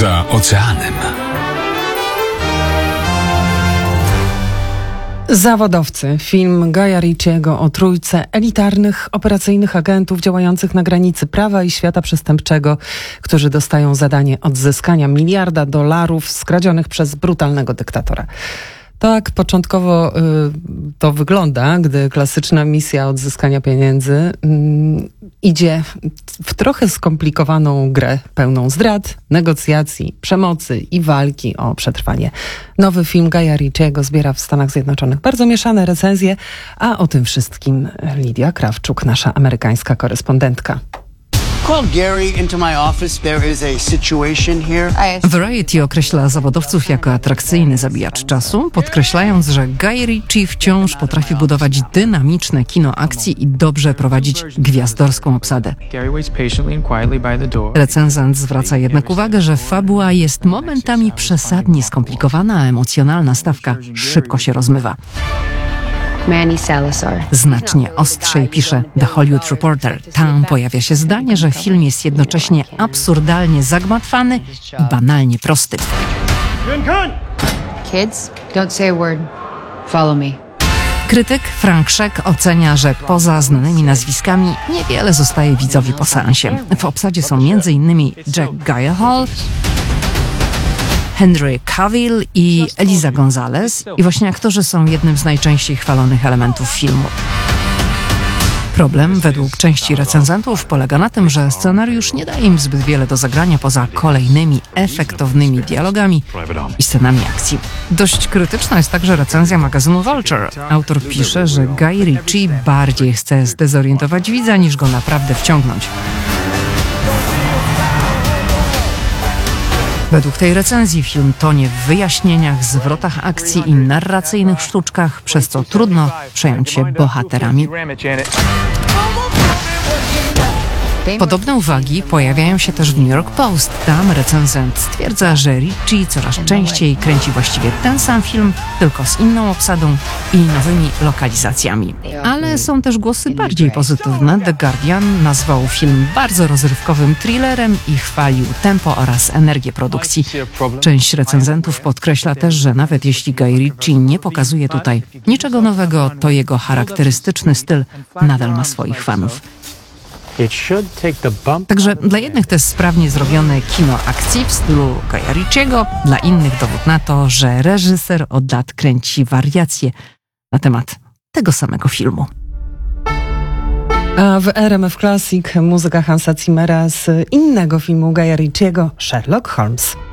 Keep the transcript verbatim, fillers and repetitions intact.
Za oceanem. Zawodowcy. Film Guya Ritchiego o trójce elitarnych, operacyjnych agentów działających na granicy prawa i świata przestępczego, którzy dostają zadanie odzyskania miliarda dolarów skradzionych przez brutalnego dyktatora. Tak początkowo y, to wygląda, gdy klasyczna misja odzyskania pieniędzy y, idzie w trochę skomplikowaną grę pełną zdrad, negocjacji, przemocy i walki o przetrwanie. Nowy film Guya Ritchiego zbiera w Stanach Zjednoczonych bardzo mieszane recenzje, a o tym wszystkim Lidia Krawczuk, nasza amerykańska korespondentka. Variety określa zawodowców jako atrakcyjny zabijacz czasu, podkreślając, że Guy Ritchie wciąż potrafi budować dynamiczne kino akcji i dobrze prowadzić gwiazdorską obsadę. Recenzent zwraca jednak uwagę, że fabuła jest momentami przesadnie skomplikowana, a emocjonalna stawka szybko się rozmywa. Manny Salazar. Znacznie ostrzej pisze The Hollywood Reporter. Tam pojawia się zdanie, że film jest jednocześnie absurdalnie zagmatwany i banalnie prosty. Kids, don't say a word. Follow me. Krytyk Frank Scheck ocenia, że poza znanymi nazwiskami niewiele zostaje widzowi po seansie. W obsadzie są między innymi Jack Gyllenhaal, Henry Cavill i Eliza Gonzalez i właśnie aktorzy są jednym z najczęściej chwalonych elementów filmu. Problem według części recenzentów polega na tym, że scenariusz nie daje im zbyt wiele do zagrania poza kolejnymi efektownymi dialogami i scenami akcji. Dość krytyczna jest także recenzja magazynu Vulture. Autor pisze, że Guy Ritchie bardziej chce zdezorientować widza niż go naprawdę wciągnąć. Według tej recenzji film tonie w wyjaśnieniach, zwrotach akcji i narracyjnych sztuczkach, przez co trudno przejąć się bohaterami. Podobne uwagi pojawiają się też w New York Post. Tam recenzent stwierdza, że Ritchie coraz częściej kręci właściwie ten sam film, tylko z inną obsadą i nowymi lokalizacjami. Ale są też głosy bardziej pozytywne. The Guardian nazwał film bardzo rozrywkowym thrillerem i chwalił tempo oraz energię produkcji. Część recenzentów podkreśla też, że nawet jeśli Guy Ritchie nie pokazuje tutaj niczego nowego, to jego charakterystyczny styl nadal ma swoich fanów. Także dla jednych to jest sprawnie zrobione kino akcji w stylu Guya Ritchiego, dla innych dowód na to, że reżyser od lat kręci wariacje na temat tego samego filmu. A w R M F Classic muzyka Hansa Zimmera z innego filmu Guya Ritchiego, Sherlock Holmes.